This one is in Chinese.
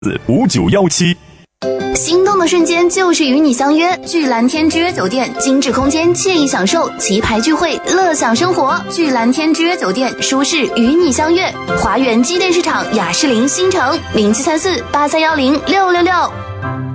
5917。 心动的瞬间就是与你相约，聚蓝天之约酒店，精致空间，惬意享受，棋牌聚会，乐享生活。聚蓝天之约酒店，舒适与你相约。华源机电市场雅士林新城073483106666。